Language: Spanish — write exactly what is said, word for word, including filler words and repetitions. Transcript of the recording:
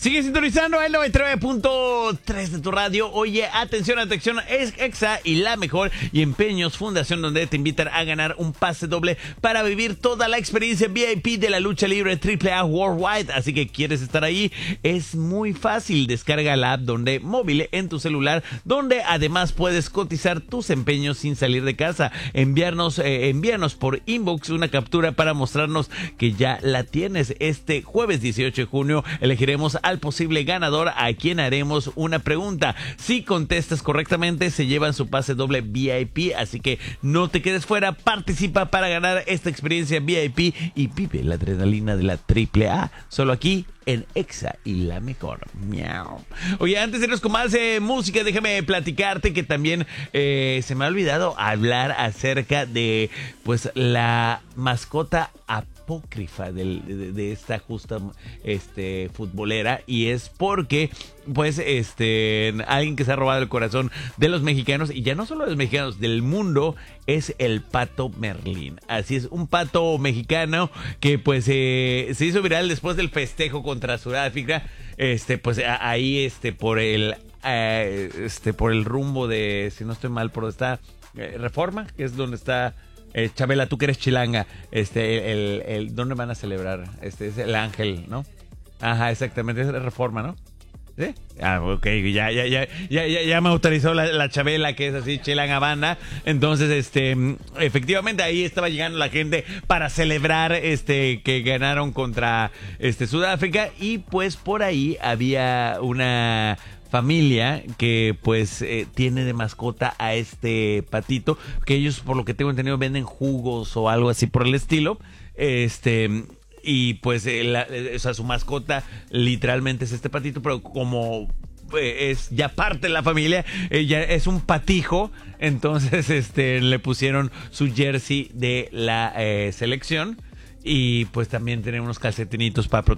Sigue sintonizando el noventa y nueve punto tres de tu radio. Oye, atención, atención, es Exa y la mejor y Empeños Fundación, donde te invitan a ganar un pase doble para vivir toda la experiencia V I P de la lucha libre triple A Worldwide. Así que quieres estar ahí, es muy fácil. Descarga la app donde móvil en tu celular, donde además puedes cotizar tus empeños sin salir de casa. Enviarnos, eh, envíanos por inbox una captura para mostrarnos que ya la tienes. Este jueves dieciocho de junio elegiremos al posible ganador, a quien haremos una pregunta. Si contestas correctamente, se llevan su pase doble V I P, así que no te quedes fuera. Participa para ganar esta experiencia V I P y vive la adrenalina de la triple A, solo aquí en Exa y la mejor. Miau. Oye, antes de irnos con más eh, música, déjame platicarte que también eh, se me ha olvidado hablar acerca de pues la mascota apócrifa del, de, de esta justa este, futbolera, y es porque pues este alguien que se ha robado el corazón de los mexicanos, y ya no solo de los mexicanos, del mundo, es el Pato Merlín. Así es, un pato mexicano que pues eh, se hizo viral después del festejo contra Sudáfrica, este pues a, ahí este por el eh, este por el rumbo de, si no estoy mal, por donde está eh, Reforma, que es donde está Eh, Chabela, tú que eres chilanga, este, el, el, el, ¿dónde van a celebrar? Este es el Ángel, ¿no? Ajá, exactamente, es Reforma, ¿no? ¿Sí? Ah, ok, ya, ya, ya, ya, ya, ya me autorizó la, la Chabela, que es así, chilanga banda. Entonces, este, efectivamente ahí estaba llegando la gente para celebrar, este, que ganaron contra, este, Sudáfrica, y pues por ahí había una familia que pues eh, tiene de mascota a este patito, que ellos, por lo que tengo entendido, venden jugos o algo así por el estilo, este, y pues eh, la, eh, o sea, su mascota literalmente es este patito, pero como eh, es ya parte de la familia, eh, ya es un patijo, entonces este le pusieron su jersey de la eh, selección. Y pues también tiene unos calcetinitos para